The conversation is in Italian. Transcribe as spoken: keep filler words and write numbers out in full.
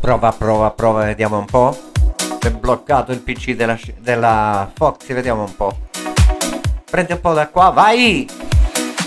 Prova, prova, prova, vediamo un po'. È bloccato il P C della, della Foxy, vediamo un po'. Prendi un po' da qua, vai!